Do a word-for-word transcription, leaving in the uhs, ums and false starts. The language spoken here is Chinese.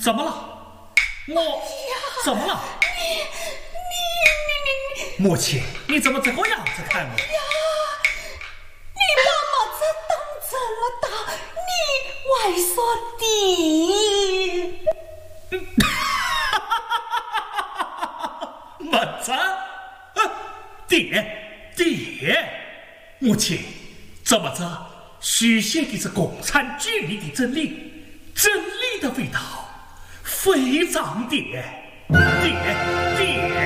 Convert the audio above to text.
怎么了？我、哎、怎么了？ 你你你你母亲，你怎么这个样子看我？ 呀，你把么子当真了打你外甥弟？ 么子？爹爹，母亲，这么着许下的是共产主义的真理，真理的味道非常爹爹爹。